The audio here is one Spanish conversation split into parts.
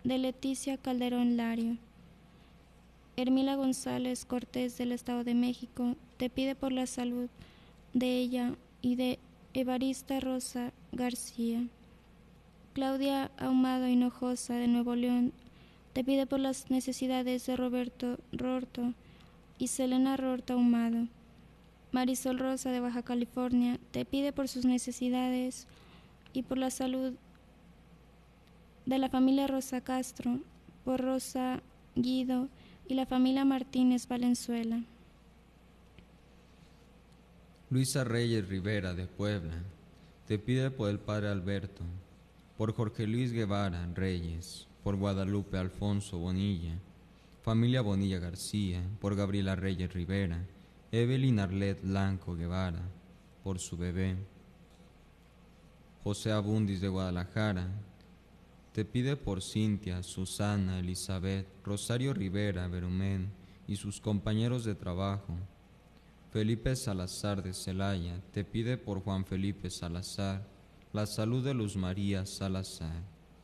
de Leticia Calderón Lario. Hermila González Cortés del Estado de México te pide por la salud de ella y de Evarista Rosa García. Claudia Ahumado Hinojosa de Nuevo León te pide por las necesidades de Roberto Rorto y Selena Rorto Ahumado. Marisol Rosa de Baja California te pide por sus necesidades y por la salud de la familia Rosa Castro, por Rosa Guido y la familia Martínez Valenzuela. Luisa Reyes Rivera de Puebla te pide por el padre Alberto, por Jorge Luis Guevara Reyes, por Guadalupe Alfonso Bonilla, familia Bonilla García, por Gabriela Reyes Rivera, Evelyn Arlet Blanco Guevara, por su bebé. José Abundis de Guadalajara te pide por Cintia, Susana, Elizabeth, Rosario Rivera Berumén y sus compañeros de trabajo. Felipe Salazar de Celaya te pide por Juan Felipe Salazar la salud de Luz María Salazar.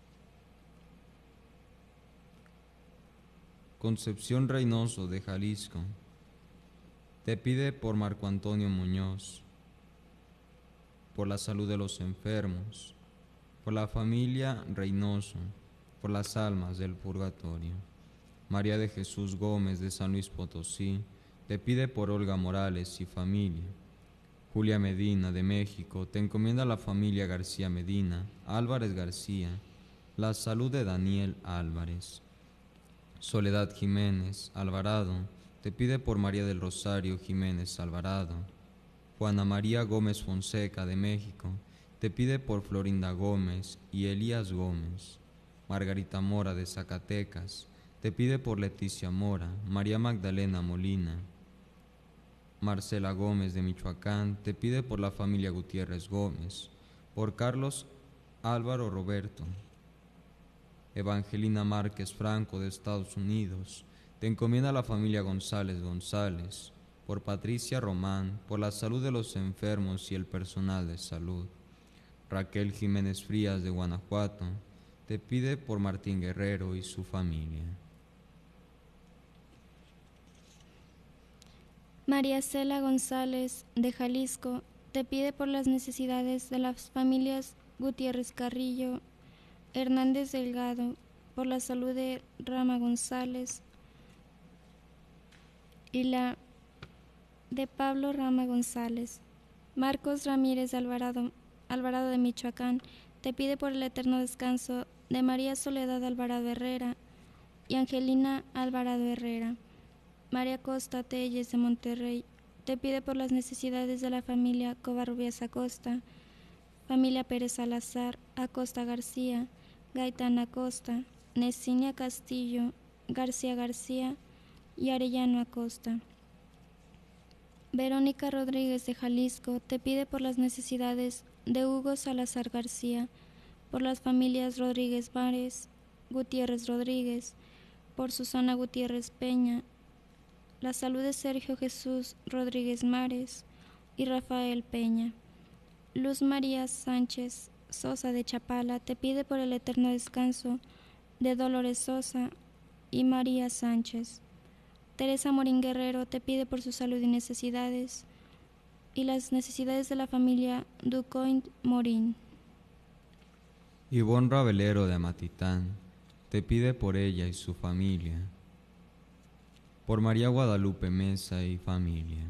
Concepción Reynoso de Jalisco te pide por Marco Antonio Muñoz, por la salud de los enfermos, por la familia Reynoso, por las almas del purgatorio. María de Jesús Gómez de San Luis Potosí te pide por Olga Morales y familia. Julia Medina de México te encomienda a la familia García Medina, Álvarez García, la salud de Daniel Álvarez. Soledad Jiménez Alvarado te pide por María del Rosario Jiménez Alvarado. Juana María Gómez Fonseca de México te pide por Florinda Gómez y Elías Gómez. Margarita Mora de Zacatecas te pide por Leticia Mora, María Magdalena Molina. Marcela Gómez de Michoacán te pide por la familia Gutiérrez Gómez, por Carlos Álvaro Roberto. Evangelina Márquez Franco de Estados Unidos te encomienda a la familia González González, por Patricia Román, por la salud de los enfermos y el personal de salud. Raquel Jiménez Frías de Guanajuato te pide por Martín Guerrero y su familia. María Cela González de Jalisco te pide por las necesidades de las familias Gutiérrez Carrillo, Hernández Delgado, por la salud de Rama González y la de Pablo Rama González. Marcos Ramírez de Alvarado de Michoacán te pide por el eterno descanso de María Soledad Alvarado Herrera y Angelina Alvarado Herrera. María Costa Telles de Monterrey te pide por las necesidades de la familia Covarrubias Acosta, familia Pérez Salazar, Acosta García, Gaitán Acosta, Necinia Castillo, García García y Arellano Acosta. Verónica Rodríguez de Jalisco te pide por las necesidades de Hugo Salazar García, por las familias Rodríguez Vares, Gutiérrez Rodríguez, por Susana Gutiérrez Peña, la salud de Sergio Jesús Rodríguez Mares y Rafael Peña. Luz María Sánchez Sosa de Chapala te pide por el eterno descanso de Dolores Sosa y María Sánchez. Teresa Morín Guerrero te pide por su salud y necesidades y las necesidades de la familia Ducoin Morín. Ivonne Rabelero de Amatitán te pide por ella y su familia. Por María Guadalupe Mesa y familia.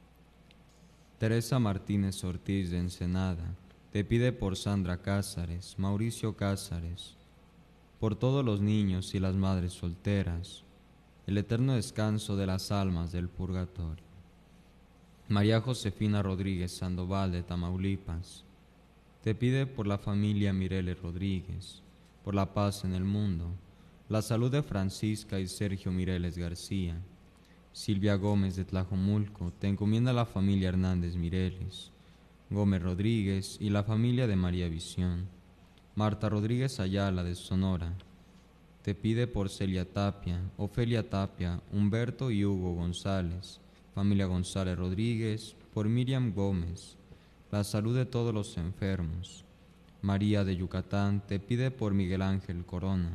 Teresa Martínez Ortiz de Ensenada te pide por Sandra Cázares, Mauricio Cázares, por todos los niños y las madres solteras, el eterno descanso de las almas del purgatorio. María Josefina Rodríguez Sandoval de Tamaulipas te pide por la familia Mireles Rodríguez, por la paz en el mundo, la salud de Francisca y Sergio Mireles García. Silvia Gómez de Tlajomulco te encomienda a la familia Hernández Mireles, Gómez Rodríguez y la familia de María Visión. Marta Rodríguez Ayala de Sonora te pide por Celia Tapia, Ofelia Tapia, Humberto y Hugo González, familia González Rodríguez, por Miriam Gómez, la salud de todos los enfermos. María de Yucatán te pide por Miguel Ángel Corona.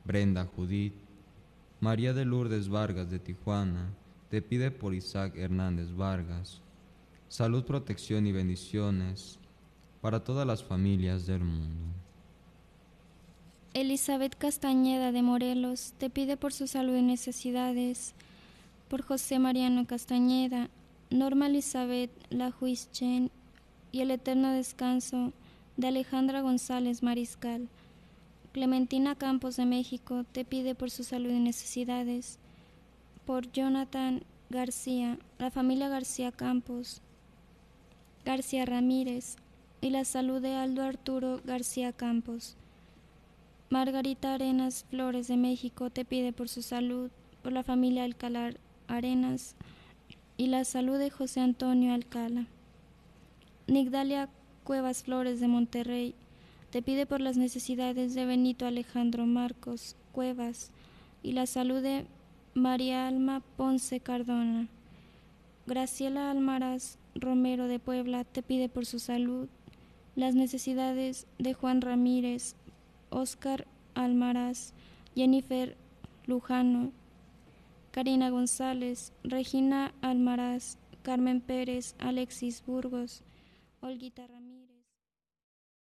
Brenda Judith. María de Lourdes Vargas de Tijuana te pide por Isaac Hernández Vargas. Salud, protección y bendiciones para todas las familias del mundo. Elizabeth Castañeda de Morelos te pide por su salud y necesidades. Por José Mariano Castañeda, Norma Elizabeth Lajuichen y el eterno descanso de Alejandra González Mariscal. Clementina Campos de México te pide por su salud y necesidades. Por Jonathan García, la familia García Campos, García Ramírez y la salud de Aldo Arturo García Campos. Margarita Arenas Flores de México te pide por su salud, por la familia Alcalá Arenas y la salud de José Antonio Alcala. Nigdalia Cuevas Flores de Monterrey te pide por las necesidades de Benito Alejandro Marcos Cuevas y la salud de María Alma Ponce Cardona. Graciela Almaraz Romero de Puebla te pide por su salud, las necesidades de Juan Ramírez, Óscar Almaraz, Jennifer Lujano, Karina González, Regina Almaraz, Carmen Pérez, Alexis Burgos, Olguita Ramírez.